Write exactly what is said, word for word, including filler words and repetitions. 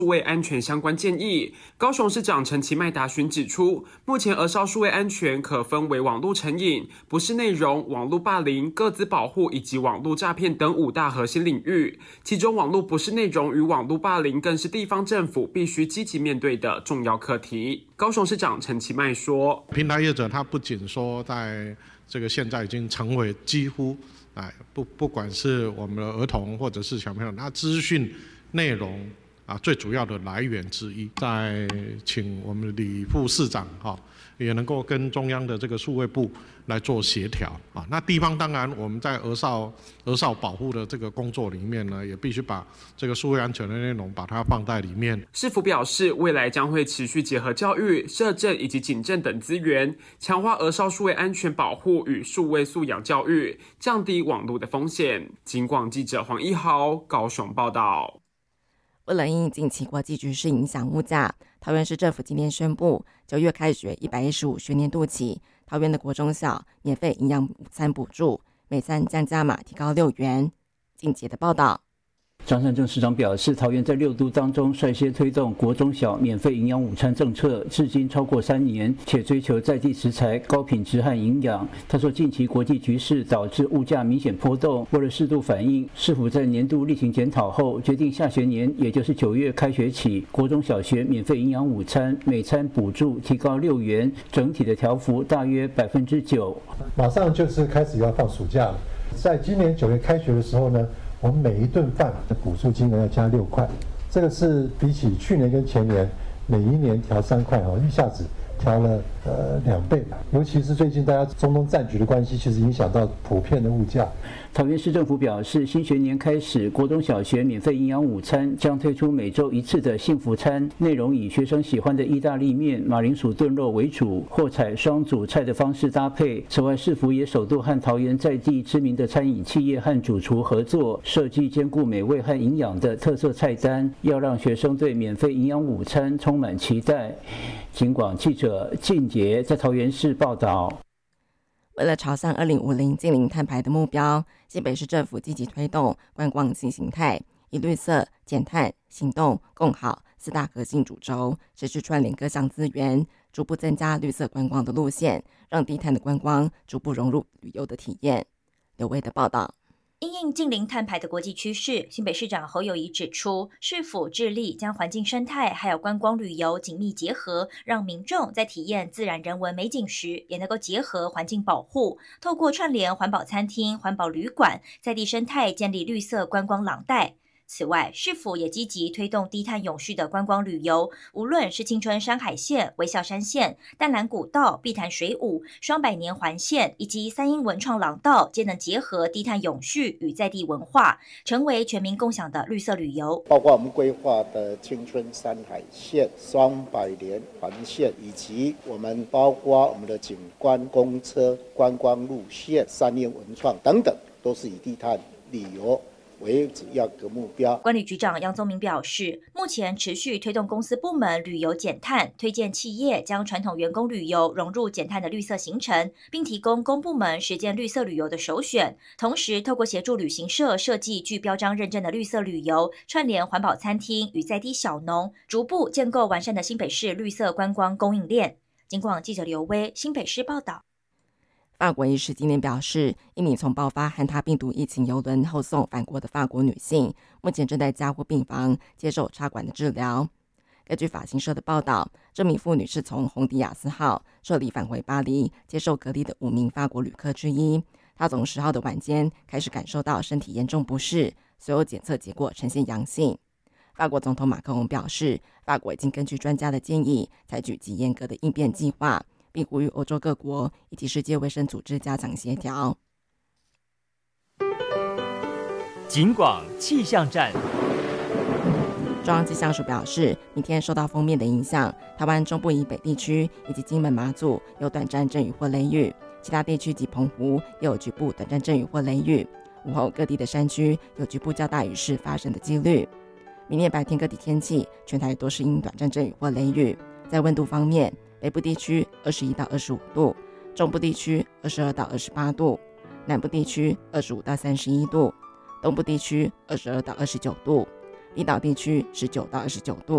数位安全相关建议。高雄市长陈其迈答询指出，目前儿少数位安全可分为网络成瘾、不是内容、网络霸凌、个资保护以及网络诈骗等五大核心领域。其中，网络不是内容与网络霸凌更是地方政府必须积极面对的重要课题。高雄市长陈其迈说， 平台业者他不仅说在这个现在已经成为几乎哎不不管是我们的儿童或者是小朋友，那资讯内容啊最主要的来源之一，在请我们的李副市长哈、哦、也能够跟中央的这个数位部来做协调啊。那地方当然我们在儿少儿少保护的这个工作里面呢，也必须把这个数位安全的内容把它放在里面。 市府表示，未来将会持续结合教育、社政以及警政等资源，强化儿少数位安全保护与数位素养教育，降低网络的风险。警广记者黄一豪高雄报道。 为了因应近期国际局势影响物价，桃园市政府今天宣布，九月开学一百一十五学年度起，桃园的国中小免费营养午餐补助，每餐降价码提高六元。静杰的报道。 张善政市长表示，桃园在六都当中率先推动国中小免费营养午餐政策，至今超过三年，且追求在地食材、高品质和营养。他说，近期国际局势导致物价明显波动，为了适度反应，市府在年度例行检讨后，决定下学年，也就是九月开学起，国中小学免费营养午餐，每餐补助提高六元，整体的调幅大约百分之九。 马上就是开始要放暑假了，在今年九月开学的时候呢，我们每一顿饭的补助金额要加六块，这个是比起去年跟前年每一年调三块哦，一下子调了呃两倍。尤其是最近大家中东战局的关系，其实影响到普遍的物价。 桃园市政府表示，新学年开始，国中小学免费营养午餐将推出每周一次的幸福餐，内容以学生喜欢的意大利面、马铃薯炖肉为主，或采双主菜的方式搭配。此外，市府也首度和桃园在地知名的餐饮企业和主厨合作，设计兼顾美味和营养的特色菜单，要让学生对免费营养午餐充满期待。警广记者靳杰在桃园市报道。 为了朝向二零五零净零碳排的目标，新北市政府积极推动观光新形态，以绿色、减碳、行动、共好四大核心主轴，持续串联各项资源，逐步增加绿色观光的路线，让低碳的观光逐步融入旅游的体验。刘威的报道。 因应净零碳排的国际趋势，新北市长侯友宜指出，市府致力将环境生态还有观光旅游紧密结合，让民众在体验自然人文美景时，也能够结合环境保护，透过串联环保餐厅、环保旅馆，在地生态建立绿色观光廊带。此外，市府也积极推动低碳永续的观光旅游，无论是青春山海线、微笑山线、淡蓝古道、碧潭水舞、双百年环线以及三英文创廊道，皆能结合低碳永续与在地文化，成为全民共享的绿色旅游。 包括我们规划的青春山海线、双百年环线，以及我们包括我们的景观公车、观光路线、三英文创等等，都是以低碳旅游为主要的目标。 管理局长杨宗明表示，目前持续推动公司部门旅游减碳，推荐企业将传统员工旅游融入减碳的绿色行程，并提供公部门实践绿色旅游的首选。同时，透过协助旅行社设计具标章认证的绿色旅游，串联环保餐厅与在地小农，逐步建构完善的新北市绿色观光供应链。警广记者刘威新北市报道。 法国医师今天表示，一名从爆发汉他病毒疫情邮轮后送返国的法国女性，目前正在加护病房接受插管的治疗。根据法新社的报道，这名妇女是从红迪亚斯号顺利返回巴黎接受隔离的五名法国旅客之一。她从十号的晚间开始感受到身体严重不适，所有检测结果呈现阳性。法国总统马克龙表示，法国已经根据专家的建议，采取极严格的应变计划，并呼吁欧洲各国以及世界卫生组织加强协调。 警广气象站。 中央气象署表示，明天受到锋面的影响，台湾中部以北地区以及金门马祖有短暂阵雨或雷雨，其他地区及澎湖也有局部短暂阵雨或雷雨。午后各地的山区有局部较大雨势发生的几率。明天白天各地天气，全台多是因短暂阵雨或雷雨。在温度方面，北部地区二十一到二十五度，中部地区二十二到二十八度，南部地区二十五到三十一度，东部地区二十二到二十九度，离岛地区十九到二十九度。